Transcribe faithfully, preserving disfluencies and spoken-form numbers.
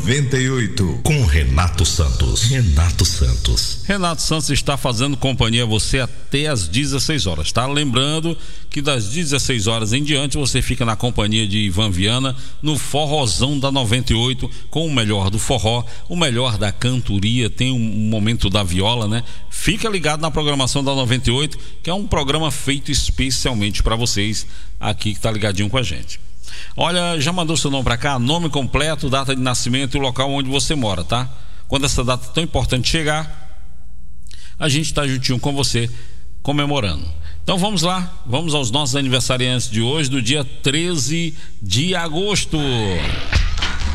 noventa e oito, com Renato Santos. Renato Santos. Renato Santos está fazendo companhia a você até às dezesseis horas, tá? Lembrando que das dezesseis horas em diante você fica na companhia de Ivan Viana no Forrozão da noventa e oito, com o melhor do forró, o melhor da cantoria, tem um momento da viola, né? Fica ligado na programação da noventa e oito, que é um programa feito especialmente para vocês aqui que tá ligadinho com a gente. Olha, já mandou seu nome para cá, nome completo, data de nascimento e o local onde você mora, tá? Quando essa data tão importante chegar, a gente tá juntinho com você comemorando. Então vamos lá, vamos aos nossos aniversariantes de hoje, do dia treze de agosto.